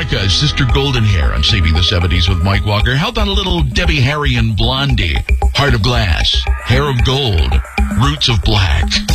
America, Sister Golden Hair on Saving the 70s with Mike Walker. How about a little Debbie Harry and Blondie? Heart of Glass, Hair of Gold, Roots of Black.